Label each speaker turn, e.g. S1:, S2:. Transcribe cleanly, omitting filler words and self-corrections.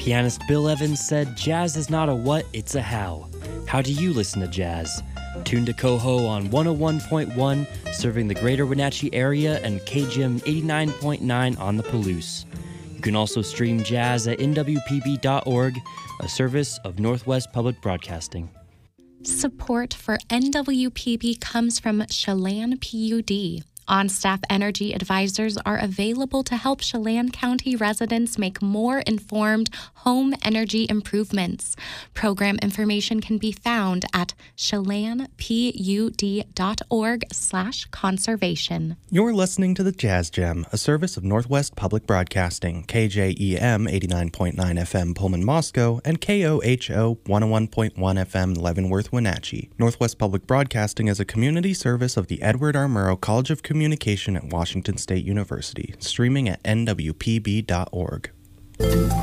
S1: Pianist Bill Evans said, "Jazz is not a what, it's a how." How do you listen to jazz? Tune to Coho on 101.1, serving the greater Wenatchee area, and KGM 89.9 on the Palouse. You can also stream jazz at nwpb.org, a service of Northwest Public Broadcasting.
S2: Support for NWPB comes from Chelan PUD. On-staff energy advisors are available to help Chelan County residents make more informed home energy improvements. Program information can be found at chelanpud.org/conservation.
S3: You're listening to the Jazz Gem, a service of Northwest Public Broadcasting, KJEM 89.9 FM Pullman, Moscow, and KOHO 101.1 FM Leavenworth, Wenatchee. Northwest Public Broadcasting is a community service of the Edward R. Murrow College of Communication at Washington State University, streaming at nwpb.org.